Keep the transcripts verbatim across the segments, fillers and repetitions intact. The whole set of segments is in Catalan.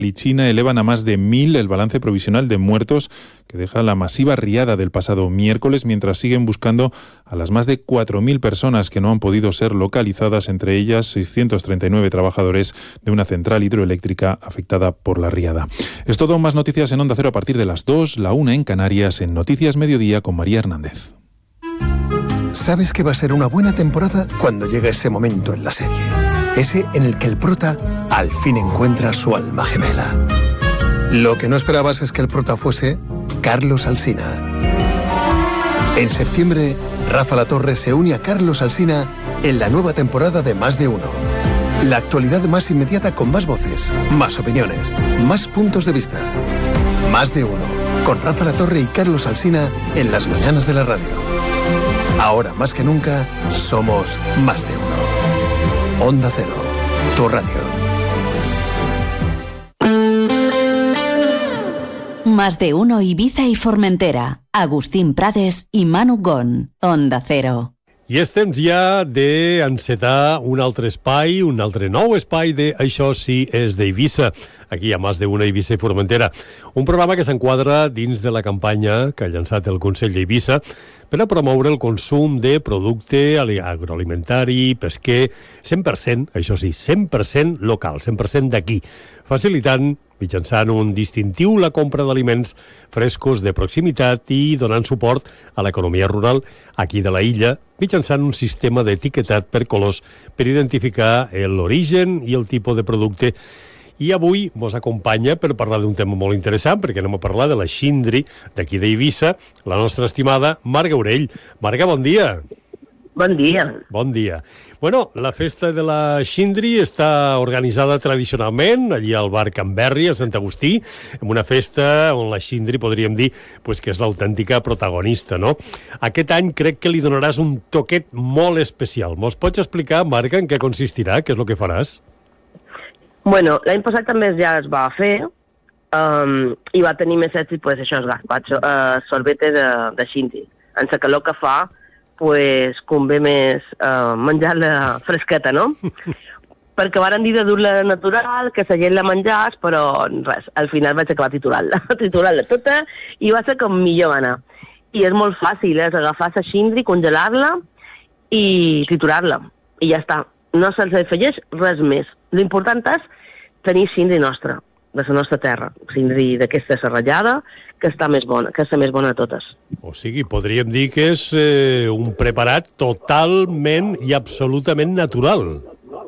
y China elevan a más de mil el balance provisional de muertos que deja la masiva riada del pasado miércoles, mientras siguen buscando a las más de cuatro mil personas que no han podido ser localizadas, entre ellas seiscientos treinta y nueve trabajadores de una central hidroeléctrica afectada por la riada. Es todo, más noticias en Onda Cero a partir de las dos, la una en Canarias, en Noticias Mediodía con María Hernández. Sabes que va a ser una buena temporada cuando llega ese momento en la serie. Ese en el que el prota al fin encuentra su alma gemela. Lo que no esperabas es que el prota fuese Carlos Alsina. En septiembre, Rafa Latorre se une a Carlos Alsina en la nueva temporada de Más de Uno. La actualidad más inmediata con más voces, más opiniones, más puntos de vista. Más de Uno, con Rafa Latorre y Carlos Alsina en las mañanas de la radio. Ahora más que nunca, somos Más de Uno. Onda Cero, tu radio. Más de Uno Ibiza i Formentera. Agustín Prades i Manu Gon. Onda Cero. I és temps ja d'encetar un altre espai, un altre nou espai de Això sí és d'Eivissa, aquí a Más de Una Eivissa i Formentera. Un programa que s'enquadra dins de la campanya que ha llançat el Consell d'Eivissa per a promoure el consum de producte agroalimentari, pesquer, cent per cent, això sí, cent per cent local, cent per cent d'aquí, facilitant mitjançant un distintiu la compra d'aliments frescos de proximitat i donant suport a l'economia rural aquí de la illa, mitjançant un sistema d'etiquetat per colors per identificar l'origen i el tipus de producte. I avui mos acompanya per parlar d'un tema molt interessant, perquè anem a parlar de la xindri d'aquí d'Eivissa, la nostra estimada Marga Orell. Marga, bon dia. Bon dia. Bon dia. Bueno, la festa de la xindri està organitzada tradicionalment allí al bar Can Berri, a Sant Agustí, en una festa on la xindri, podríem dir, pues, que és l'autèntica protagonista, no? Aquest any crec que li donaràs un toquet molt especial. Mos pots explicar, Marga, en què consistirà? Què és el que faràs? Bueno, l'any passat també ja es va fer um, i va tenir més èxit, pues, això, el gazpacho, uh, sorbete de, de xindri. En la calor que fa, pues, convé més uh, menjar-la fresqueta, no? Perquè varen dir de dur-la natural, que la gent la menjàs, però res, al final vaig acabar triturant-la, triturant-la tota, i va ser com millor va anar. I és molt fàcil, és agafar la xindri, congelar-la i triturar-la, i ja està. No se'ls afegeix res més. L'important és tenir xindri nostra, de la nostra terra, xindri d'aquesta serrallada, que està més bona, que és la més bona de totes. O sigui, podríem dir que és eh, un preparat totalment i absolutament natural.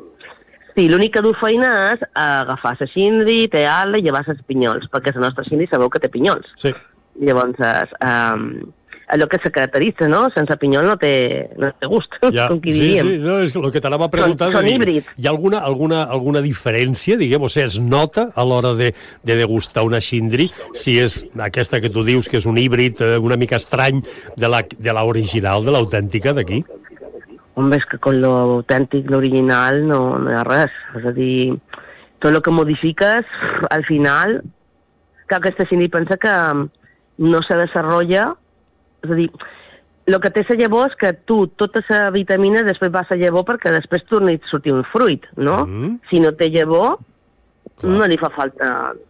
Sí, l'únic que du feina és agafar la xindri, tallar-la i llevar els pinyols, perquè la nostra xindri sabeu que té pinyols. Sí. Llavors, um, allò que se caracteritza, no? Sense pinyol no té, no té gust, ja, com qui sí, diríem. Sí, no, és el que t'anava a preguntar. Són, són híbrids. Hi ha alguna, alguna, alguna diferència, diguem, o sigui, es nota a l'hora de, de degustar una xindri, si és aquesta que tu dius que és un híbrid una mica estrany de la, de la original, de l'autèntica d'aquí? Home, és que con l'autèntic, l'original, no, no hi ha res. És a dir, tot el que modifiques, al final, que aquesta xindri pensa que no se desenvolupa. És a dir, el que té la llavor és que tu, tota la vitamina, després va a la llavor perquè després torni a sortir un fruit, no? Mm. Si no té llavor, clar, no li fa falta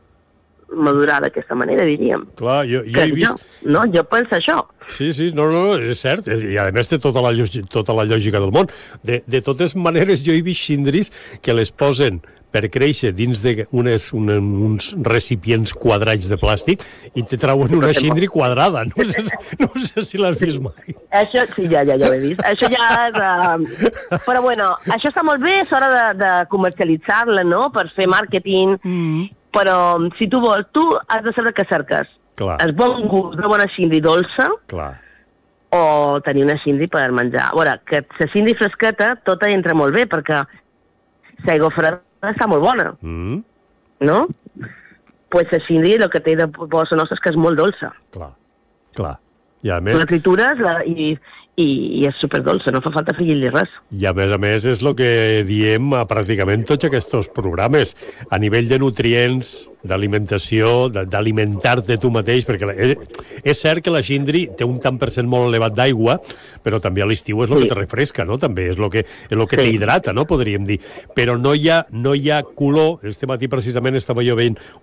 madurar d'aquesta manera, diríem. Clar, jo, jo he vist... Jo, no, jo penso això. Sí, sí, no, no, és cert, i a més té tota la, tota la lògica del món. De, de totes maneres, jo he vist xindris que les posen per créixer dins d'uns uns recipients quadrats de plàstic i te trauen una xindri quadrada. No sé, no sé si l'has vist mai. Això, sí, ja, ja, ja ho he vist. Això ja és... Uh... Però bueno, això està molt bé, és hora de, de comercialitzar-la, no?, per fer màrqueting, mm. però si tu vols, tu has de saber què cerques. Clar. El bon gust de bona xindri dolça, clar, o tenir una xindri per menjar. A veure, que la xindri fresqueta tota entra molt bé, perquè l'aigua freda està molt bona, mm. no? Pues la xindri el que té de bossa nostra és que és molt dolça. Clar, clar. I a més... Les tritures la, i, i, i és superdolça, no fa falta afegir-li res. I a més a més és el que diem a pràcticament tots aquests programes, a nivell de nutrients, d'alimentació, d'alimentar-te tu mateix, perquè la, és cert que la xindri té un tant per cent molt elevat d'aigua, però també a l'estiu és el sí. que te refresca, no? També és el que, és lo que sí. t'hidrata, no? Podríem dir. Però no hi ha, no hi ha color, este matí precisament estava jo veient